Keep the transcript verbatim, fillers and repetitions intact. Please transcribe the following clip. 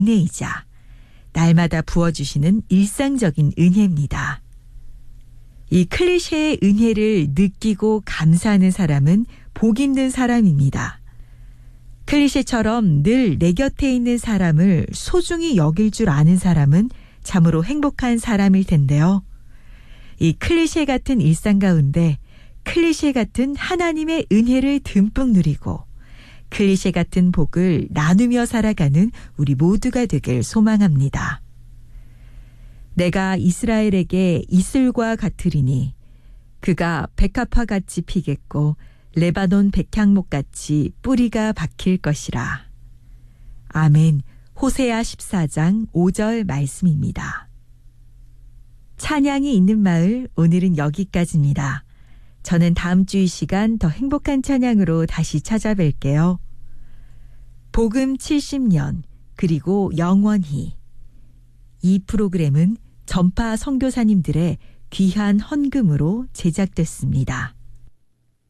은혜이자 날마다 부어주시는 일상적인 은혜입니다. 이 클리셰의 은혜를 느끼고 감사하는 사람은 복 있는 사람입니다. 클리셰처럼 늘 내 곁에 있는 사람을 소중히 여길 줄 아는 사람은 참으로 행복한 사람일 텐데요. 이 클리셰 같은 일상 가운데 클리셰 같은 하나님의 은혜를 듬뿍 누리고 클리셰 같은 복을 나누며 살아가는 우리 모두가 되길 소망합니다. 내가 이스라엘에게 이슬과 같으리니 그가 백합화같이 피겠고 레바논 백향목같이 뿌리가 박힐 것이라. 아멘. 호세아 십사 장 오 절 말씀입니다. 찬양이 있는 마을, 오늘은 여기까지입니다. 저는 다음 주 이 시간 더 행복한 찬양으로 다시 찾아뵐게요. 복음 칠십 년, 그리고 영원히. 이 프로그램은 전파 선교사님들의 귀한 헌금으로 제작됐습니다.